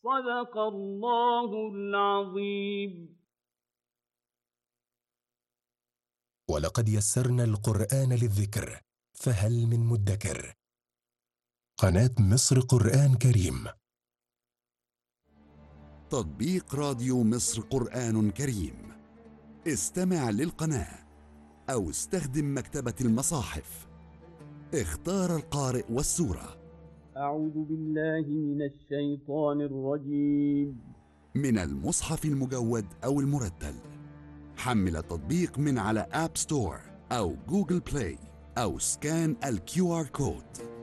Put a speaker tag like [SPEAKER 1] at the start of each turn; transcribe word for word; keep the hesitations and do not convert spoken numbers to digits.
[SPEAKER 1] صدق الله العظيم.
[SPEAKER 2] ولقد يسرنا القرآن للذكر فهل من مدكر. قناة مصر قرآن كريم.
[SPEAKER 3] تطبيق راديو مصر قرآن كريم. استمع للقناة أو استخدم مكتبة المصاحف. اختار القارئ والسورة.
[SPEAKER 1] أعوذ بالله من الشيطان الرجيم.
[SPEAKER 3] من المصحف المجود أو المرتل. حمل التطبيق من على آب ستور أو جوجل بلاي أو سكان الكيو آر كود.